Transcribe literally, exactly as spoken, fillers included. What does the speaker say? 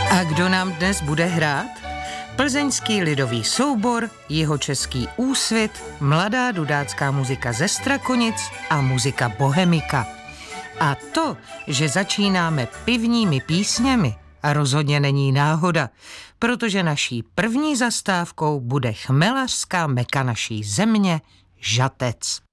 A kdo nám dnes bude hrát? Plzeňský lidový soubor, jihočeský Úsvit, mladá dudácká muzika ze Strakonic a muzika Bohemika. A to, že začínáme pivními písněmi, a rozhodně není náhoda, protože naší první zastávkou bude chmelařská meka naší země, Žatec.